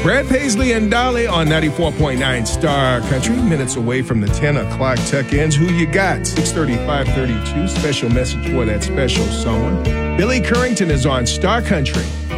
Brad Paisley and Dolly on 94.9 Star Country. Minutes away from the 10 o'clock tuck ends. Who you got? 6:30, 5:32. Special message for that special someone. Billy Currington is on Star Country.